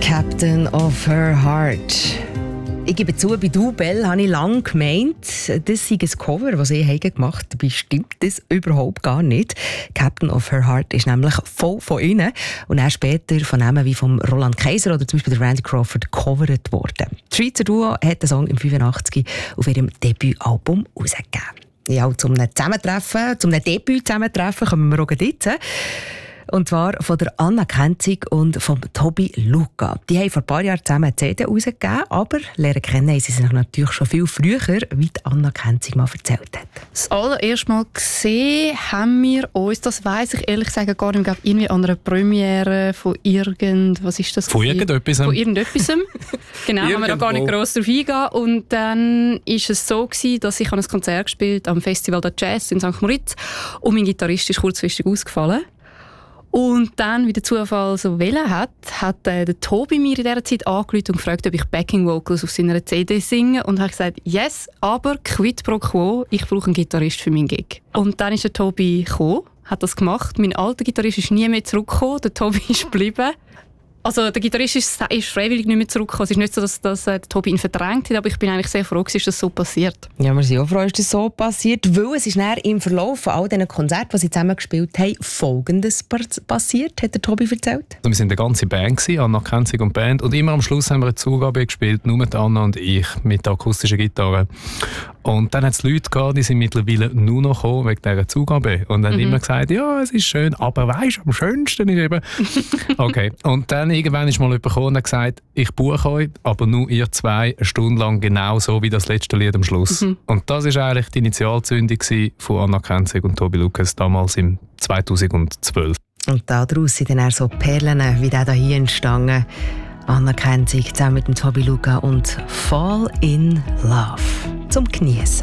Captain of Her Heart. Ich gebe zu, bei «Du, Bell» habe ich lange gemeint, das sei ein Cover, das ich gemacht habe. Dabei stimmt das überhaupt gar nicht. «Captain of Her Heart» ist nämlich voll von ihnen und dann später von Namen wie vom Roland Kaiser oder zum Beispiel der Randy Crawford gecovert worden. Das Schweizer Duo hat den Song im 85 auf ihrem Debütalbum herausgegeben. Ja, zum Debüt-Zusammentreffen kommen wir auch jetzt. Und zwar von der Anna Kenzig und von Tobi Luca. Die haben vor ein paar Jahren zusammen eine CD herausgegeben, aber lernen kennen haben sie sich natürlich schon viel früher, wie die Anna Kenzig mal erzählt hat. Das allererste Mal gesehen haben wir uns, das weiss ich ehrlich gesagt gar nicht, ich glaube, irgendwie an einer Premiere von was ist das? Von irgendetwas. Von irgendetwas. Genau, haben wir da gar nicht gross drauf eingehen. Und dann war es so gewesen, dass ich ein Konzert gespielt am Festival der Jazz in St. Moritz und mein Gitarrist ist kurzfristig ausgefallen. Und dann, wie der Zufall so wollen hat der Tobi mir in dieser Zeit angerufen und gefragt, ob ich Backing Vocals auf seiner CD singe. Und habe gesagt, yes, aber quid pro quo, ich brauche einen Gitarrist für meinen Gig. Und dann ist der Tobi gekommen, hat das gemacht. Mein alter Gitarrist ist nie mehr zurückgekommen, der Tobi ist geblieben. Also der Gitarrist ist freiwillig nicht mehr zurückgekommen. Es ist nicht so, dass der Tobi ihn verdrängt hat, aber ich bin eigentlich sehr froh, dass das so passiert. Ja, wir sind auch froh, dass das so passiert, weil es ist dann im Verlauf von all diesen Konzerten, die sie zusammen gespielt haben, Folgendes passiert, hat der Tobi erzählt. Wir waren eine ganze Band, Anna Kenzig und Band, und immer am Schluss haben wir eine Zugabe gespielt, nur mit Anna und ich, mit der akustischen Gitarre. Und dann hat es Leute gehabt, die sind mittlerweile nur noch gekommen wegen dieser Zugabe. Und haben immer gesagt, ja, es ist schön, aber weisst, am schönsten ist eben... Okay, und dann irgendwann ist mal jemand gekommen und hat gesagt, ich buche euch, aber nur ihr zwei eine Stunde lang genau so wie das letzte Lied am Schluss. Und das war eigentlich die Initialzündung von Anna Kenzig und Tobi Lucas damals im 2012. Und daraus sind dann auch so Perlen wie der hier entstanden. Anna Kenzig zusammen mit dem Tobi Luca und «Fall in Love» zum Geniessen.